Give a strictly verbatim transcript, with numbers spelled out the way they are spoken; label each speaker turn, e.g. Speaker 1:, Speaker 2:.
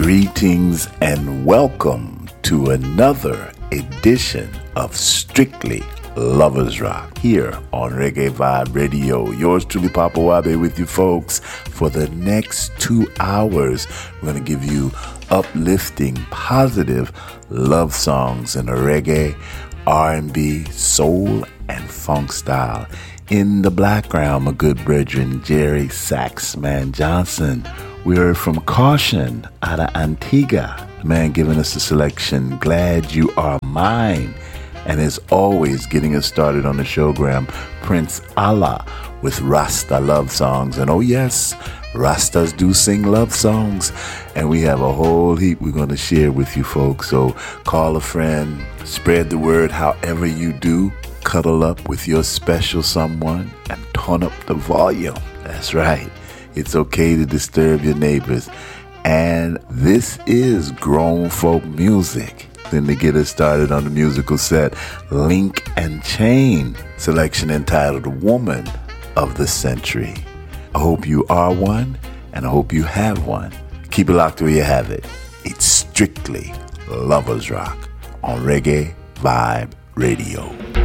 Speaker 1: Greetings and welcome to another edition of Strictly Lovers Rock here on Reggae Vibe Radio. Yours truly, Papa Wabe, with you folks for the next two hours. We're going to give you uplifting, positive love songs in a reggae, R and B, soul, and funk style. In the background, my good brethren, Jerry Saxman Johnson. We heard from Caution out of Antigua. The man giving us a selection, Glad You Are Mine. And as always, getting us started on the showgram, Prince Allah with Rasta love songs. And oh yes, Rastas do sing love songs. And we have a whole heap we're going to share with you folks. So call a friend, spread the word however you do. Cuddle up with your special someone and turn up the volume. That's right. It's okay to disturb your neighbors. And this is grown folk music. Then to get us started on the musical set, Link and Chain, selection entitled Woman of the Century. I hope you are one, and I hope you have one. Keep it locked where you have it. It's Strictly Lovers Rock on Reggae Vibe Radio.